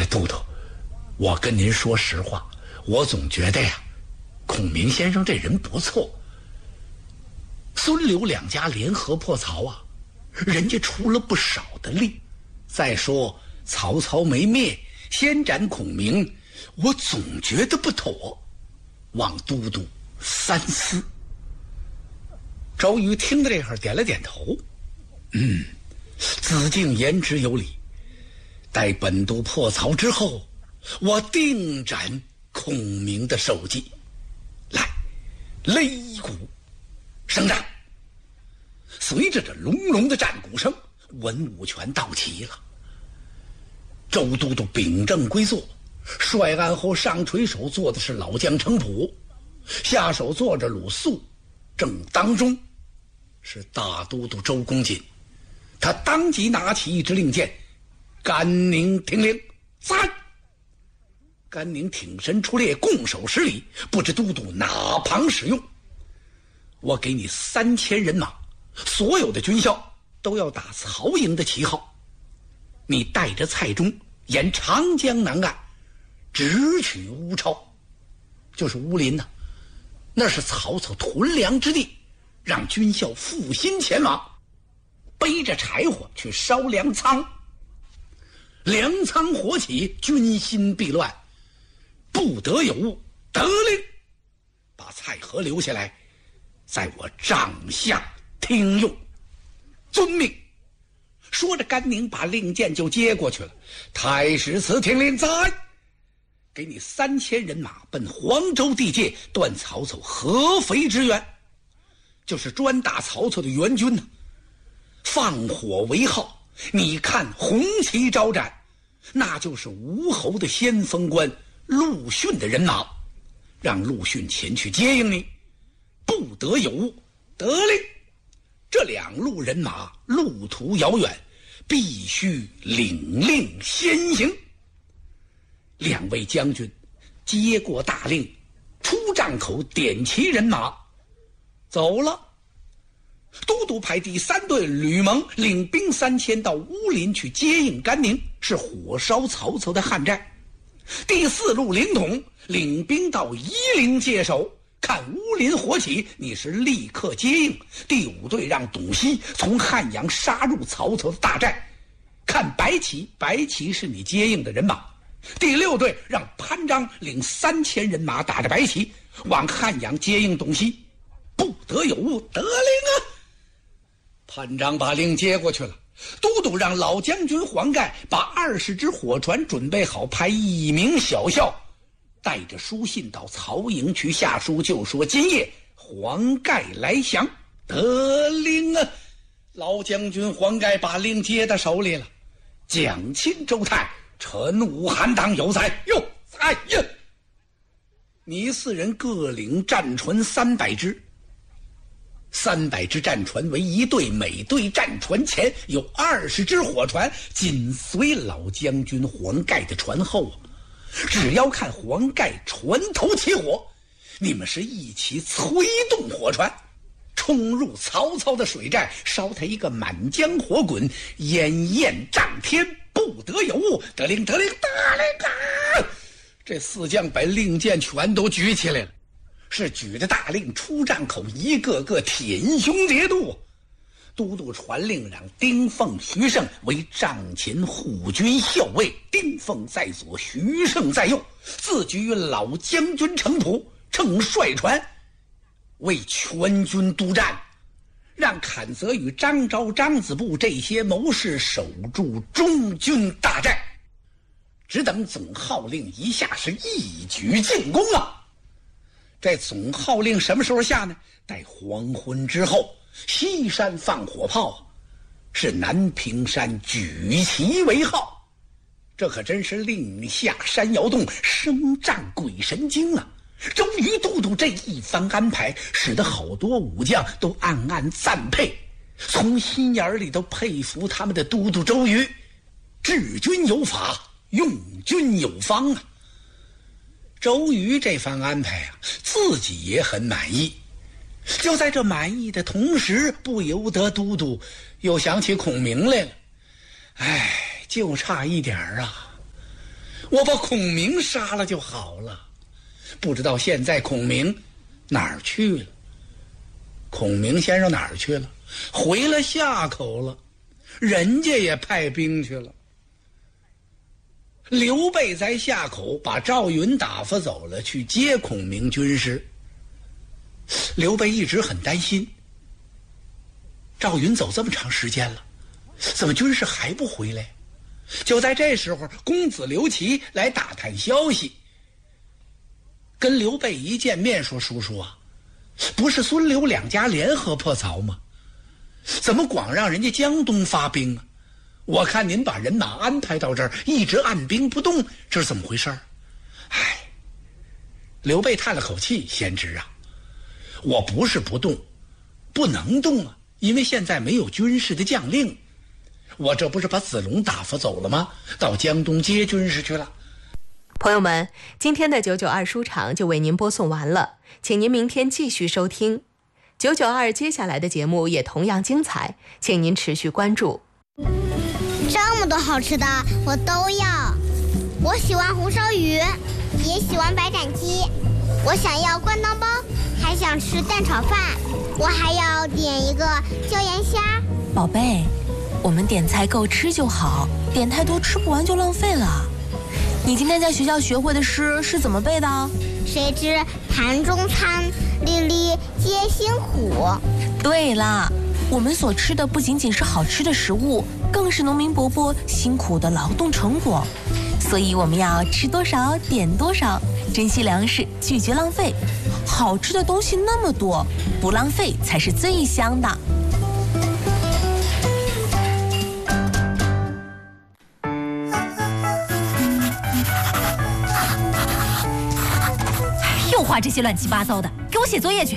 都督，我跟您说实话，我总觉得呀，孔明先生这人不错。孙刘两家联合破曹啊，人家出了不少的力。再说曹操没灭，先斩孔明，我总觉得不妥，望都督三思。周瑜听到这会儿点了点头，子敬言之有理。待本都破曹之后，我定斩孔明的首级。来，擂鼓声战。随着这隆隆的战鼓声，文武全到齐了。周都督秉正归坐，帅案后上垂手坐的是老将程普，下手坐着鲁肃，正当中是大都督周公瑾。他当即拿起一支令箭，甘宁听令，在。甘宁挺身出列，拱手施礼，不知都督哪旁使用。我给你3000人马，所有的军校都要打曹营的旗号。你带着蔡中沿长江南岸直取乌超，就是乌林呐，那是曹操屯粮之地，让军校负心前往，背着柴火去烧粮仓。粮仓火起，军心必乱，不得有误，得令把蔡和留下来，在我帐下听用。遵命。说着，甘宁把令箭就接过去了。太史慈听令，在。给你3000人马奔黄州地界，断曹操合肥之援，就是专打曹操的援军呢。放火为号，你看红旗招展，那就是吴侯的先锋官陆逊的人马，让陆逊前去接应你，不得有误，得令。这2路人马路途遥远，必须领令先行。2位将军接过大令，出帐口点齐人马走了。都督派第3队吕蒙领兵3000到乌林去接应甘宁，是火烧曹操的悍寨。第4路凌统领兵到夷陵接手，看乌林火起，你是立刻接应。第5队让董锡从汉阳杀入曹操的大寨，看白起，白起是你接应的人马。第6队让潘璋领3000人马打着白起往汉阳接应董锡，不得有误，得令啊！潘璋把令接过去了。都督让老将军黄盖把20只火船准备好，派1名小校带着书信到曹营去下书，就说今夜黄盖来降。得令啊！老将军黄盖把令接到手里了。蒋钦、周泰、陈武、韩当有在哟，在呀！你4人各领战船300只，300只战船为一队，每队战船前有20只火船，紧随老将军黄盖的船后。只要看黄盖船头起火，你们是一起催动火船，冲入曹操的水寨，烧他一个满江火滚，烟焰涨天，不得有误，得令，得令，得令啊！这4将把令箭全都举起来了，是举着大令出帐口，一个个挺胸节度。都督传令让丁奉、徐盛为帐前护军校尉，丁奉在左，徐盛在右，自举老将军程普乘帅船为全军督战，让阚泽与张昭、张子布这些谋士守住中军大寨，只等总号令一下，是一举进攻啊！这总号令什么时候下呢？待黄昏之后，西山放火炮，是南屏山举旗为号。这可真是令下山摇动，声战鬼神经啊！周瑜都督这一番安排，使得好多武将都暗暗赞佩，从心眼里都佩服他们的都督周瑜，治军有法，用军有方啊！周瑜这番安排啊，自己也很满意。就在这满意的同时，不由得都督又想起孔明来了。哎，就差一点啊！ 我把孔明杀了就好了。不知道现在孔明哪儿去了？孔明先生哪儿去了？回了夏口了，人家也派兵去了。刘备在夏口把赵云打发走了，去接孔明军师。刘备一直很担心，赵云走这么长时间了，怎么军师还不回来？就在这时候，公子刘琦来打探消息，跟刘备一见面说：“叔叔啊，不是孙刘两家联合破曹吗？怎么光让人家江东发兵啊？我看您把人马安排到这儿，一直按兵不动，这是怎么回事？”唉，刘备叹了口气：“先知啊，我不是不动，不能动啊，因为现在没有军事的将令。我这不是把子龙打发走了吗？到江东接军师去了。” 朋友们，今天的992书场就为您播送完了，请您明天继续收听992，接下来的节目也同样精彩，请您持续关注。 这么多好吃的我都要，我喜欢红烧鱼，也喜欢白斩鸡，我想要灌汤包，还想吃蛋炒饭，我还要点一个椒盐虾。 宝贝，我们点菜够吃就好，点太多吃不完就浪费了。你今天在学校学会的诗是怎么背的？ 谁知盘中餐，粒粒皆辛苦。 对啦，我们所吃的不仅仅是好吃的食物，更是农民伯伯辛苦的劳动成果。所以我们要吃多少点多少，珍惜粮食，拒绝浪费。好吃的东西那么多，不浪费才是最香的。 又画这些乱七八糟的，给我写作业去。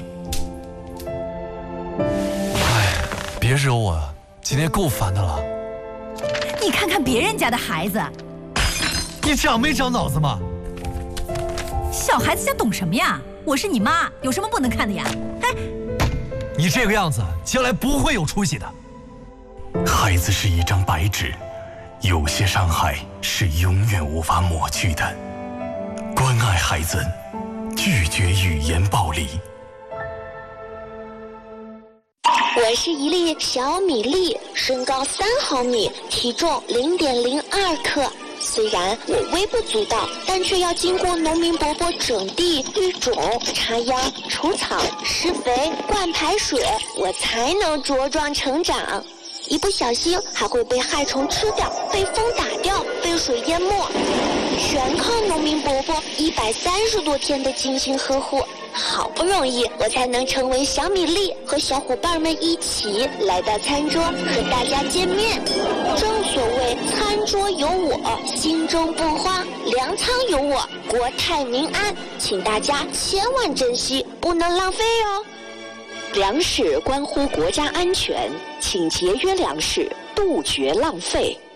哎，别惹我啊，今天够烦的了。 你看看别人家的孩子， 你长没长脑子嘛？ 小孩子家懂什么呀？我是你妈，有什么不能看的呀？哎， 你这个样子，将来不会有出息的。 孩子是一张白纸，有些伤害是永远无法抹去的。关爱孩子，拒绝语言暴力。 我是一粒小米粒，身高3毫米，体重0.02克。虽然我微不足道，但却要经过农民伯伯整地、育种、插秧、除草、施肥、灌排水，我才能茁壮成长。一不小心还会被害虫吃掉，被风打掉，被水淹没，全靠农民伯伯130多天的精心呵护，好不容易我才能成为小米粒，和小伙伴们一起来到餐桌和大家见面。正所谓餐桌有我，心中不慌，粮仓有我，国泰民安，请大家千万珍惜，不能浪费哦。粮食关乎国家安全，请节约粮食，杜绝浪费。